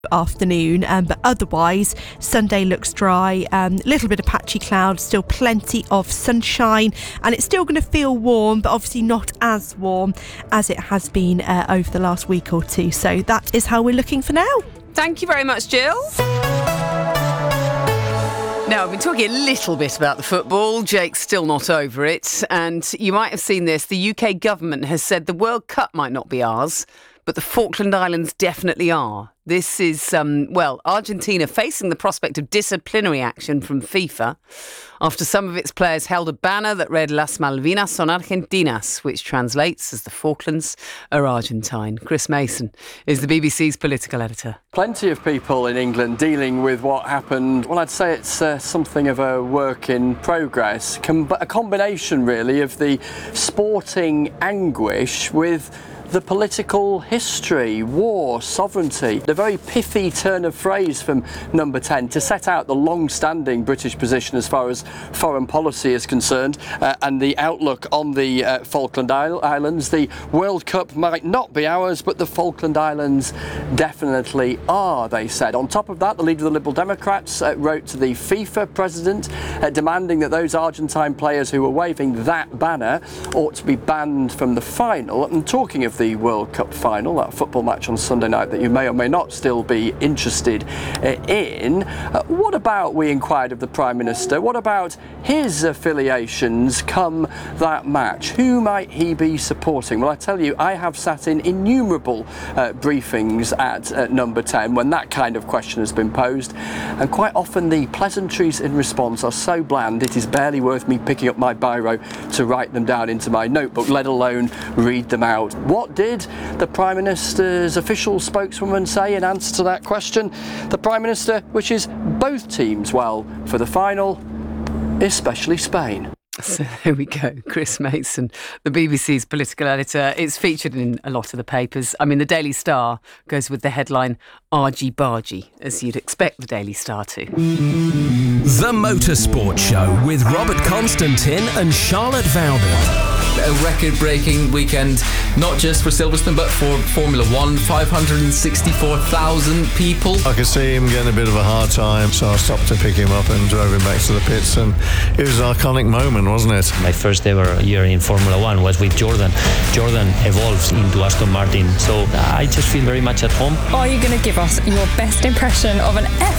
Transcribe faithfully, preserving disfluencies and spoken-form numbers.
afternoon, um, but otherwise Sunday looks dry, a um, little bit of patchy clouds, still plenty of sunshine, and it's still going to feel warm, but obviously not as warm as it has been uh, over the last week or two. So that is how we're looking for now. Thank you very much, Jill. Now, I've been talking a little bit about the football. Jake's still not over it. And you might have seen this. The U K government has said the World Cup might not be ours, but the Falkland Islands definitely are. This is, um, well, Argentina facing the prospect of disciplinary action from FIFA after some of its players held a banner that read Las Malvinas son Argentinas, which translates as the Falklands are Argentine. Chris Mason is the B B C's political editor. Plenty of people in England dealing with what happened. Well, I'd say it's uh, something of a work in progress, Com- a combination really of the sporting anguish with the political history, war, sovereignty. The very pithy turn of phrase from number ten to set out the long-standing British position as far as foreign policy is concerned uh, and the outlook on the uh, Falkland Islands. The World Cup might not be ours, but the Falkland Islands definitely are, they said. On top of that, the leader of the Liberal Democrats uh, wrote to the FIFA president uh, demanding that those Argentine players who were waving that banner ought to be banned from the final. And talking of the World Cup final, that football match on Sunday night that you may or may not still be interested in. Uh, what about, we inquired of the Prime Minister, what about his affiliations come that match? Who might he be supporting? Well, I tell you, I have sat in innumerable uh, briefings at uh, number ten when that kind of question has been posed, and quite often the pleasantries in response are so bland it is barely worth me picking up my biro to write them down into my notebook, let alone read them out. What did the Prime Minister's official spokeswoman say in answer to that question? The Prime Minister wishes both teams well for the final, especially Spain. So there we go. Chris Mason, the B B C's political editor. It's featured in a lot of the papers. I mean, the Daily Star goes with the headline argy-bargy, as you'd expect the Daily Star to. The Motorsport Show with Robert Constantine and Charlotte Valden. A record-breaking weekend, not just for Silverstone, but for Formula One. five hundred sixty-four thousand people. I could see him getting a bit of a hard time, so I stopped to pick him up and drove him back to the pits, and it was an iconic moment, wasn't it? My first ever year in Formula One was with Jordan. Jordan evolves into Aston Martin, so I just feel very much at home. Are you going to give us your best impression of an F